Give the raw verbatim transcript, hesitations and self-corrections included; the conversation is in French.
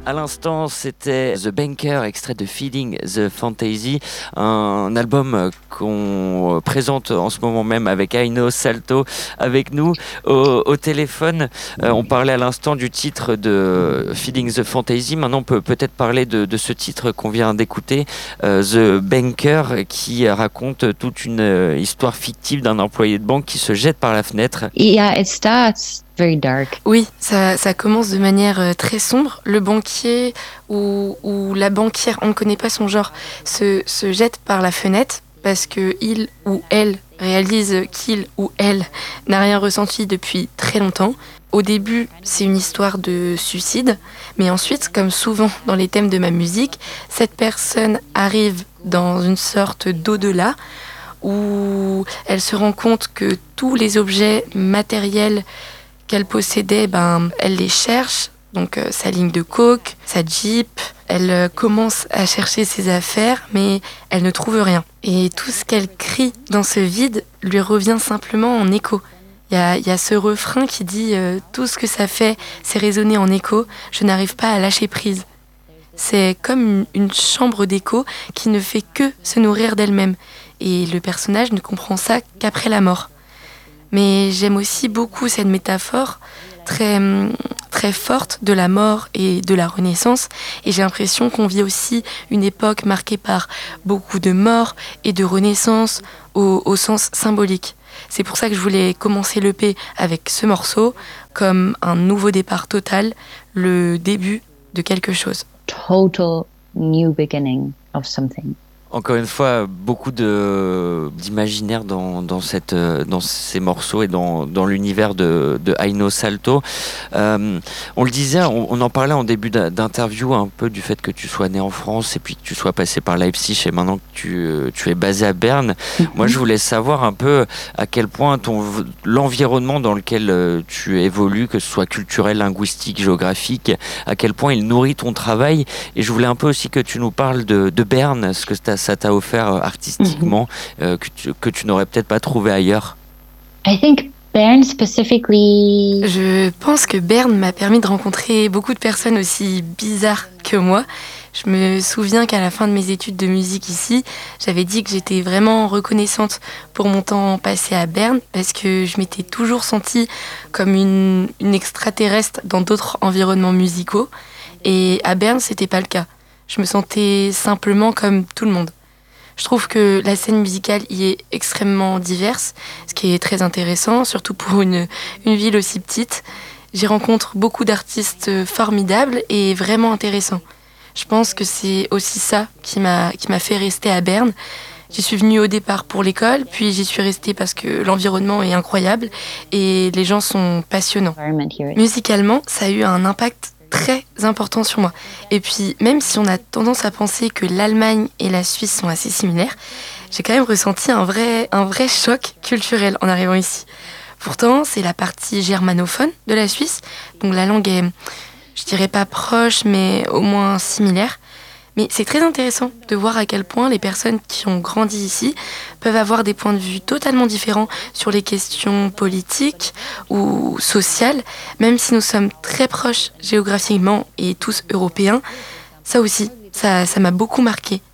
À l'instant, c'était The Banker, extrait de Feeding the Fantasy, un album qu'on présente en ce moment même avec Aino Salto avec nous au, au téléphone. Euh, on parlait à l'instant du titre de Feeding the Fantasy. Maintenant, on peut peut-être parler de, de ce titre qu'on vient d'écouter, euh, The Banker, qui raconte toute une histoire fictive d'un employé de banque qui se jette par la fenêtre. Yeah, it starts very dark. Oui, ça, ça commence de manière euh, très sombre. Le banquier ou, ou la banquière, on ne connaît pas son genre, se, se jette par la fenêtre parce que il ou elle réalise qu'il ou elle n'a rien ressenti depuis très longtemps. Au début, c'est une histoire de suicide, mais ensuite, comme souvent dans les thèmes de ma musique, cette personne arrive dans une sorte d'au-delà où elle se rend compte que tous les objets matériels qu'elle possédait, ben, elle les cherche, donc euh, sa ligne de coke, sa Jeep, elle euh, commence à chercher ses affaires, mais elle ne trouve rien. Et tout ce qu'elle crie dans ce vide lui revient simplement en écho. Il y a, y a ce refrain qui dit euh, « Tout ce que ça fait, c'est résonner en écho, je n'arrive pas à lâcher prise ». C'est comme une, une chambre d'écho qui ne fait que se nourrir d'elle-même. Et le personnage ne comprend ça qu'après la mort. Mais j'aime aussi beaucoup cette métaphore très, très forte de la mort et de la renaissance. Et j'ai l'impression qu'on vit aussi une époque marquée par beaucoup de morts et de renaissance au, au sens symbolique. C'est pour ça que je voulais commencer l'E P avec ce morceau comme un nouveau départ total, le début de quelque chose. Total new beginning of something. Encore une fois, beaucoup de, d'imaginaire dans, dans, cette, dans ces morceaux et dans, dans l'univers de, de Aino Salto. Euh, on le disait, on, on en parlait en début d'interview un peu du fait que tu sois né en France et puis que tu sois passé par Leipzig et maintenant que tu, tu es basé à Berne. Mm-hmm. Moi, je voulais savoir un peu à quel point ton, l'environnement dans lequel tu évolues, que ce soit culturel, linguistique, géographique, à quel point il nourrit ton travail. Et je voulais un peu aussi que tu nous parles de, de Berne, ce que tu as ça t'a offert artistiquement, mm-hmm. euh, que, tu, que tu n'aurais peut-être pas trouvé ailleurs? I think Berne specifically... Je pense que Berne m'a permis de rencontrer beaucoup de personnes aussi bizarres que moi. Je me souviens qu'à la fin de mes études de musique ici, j'avais dit que j'étais vraiment reconnaissante pour mon temps passé à Berne parce que je m'étais toujours sentie comme une, une extraterrestre dans d'autres environnements musicaux. Et à Berne, c'était pas le cas. Je me sentais simplement comme tout le monde. Je trouve que la scène musicale y est extrêmement diverse, ce qui est très intéressant, surtout pour une, une ville aussi petite. J'y rencontre beaucoup d'artistes formidables et vraiment intéressants. Je pense que c'est aussi ça qui m'a, qui m'a fait rester à Berne. J'y suis venue au départ pour l'école, puis j'y suis restée parce que l'environnement est incroyable et les gens sont passionnants. Musicalement, ça a eu un impact très important sur moi. Et puis, même si on a tendance à penser que l'Allemagne et la Suisse sont assez similaires, j'ai quand même ressenti un vrai, un vrai choc culturel en arrivant ici. Pourtant, c'est la partie germanophone de la Suisse, donc la langue est, je dirais pas proche, mais au moins similaire. Mais c'est très intéressant de voir à quel point les personnes qui ont grandi ici peuvent avoir des points de vue totalement différents sur les questions politiques ou sociales, même si nous sommes très proches géographiquement et tous européens. Ça aussi, ça, ça m'a beaucoup marqué.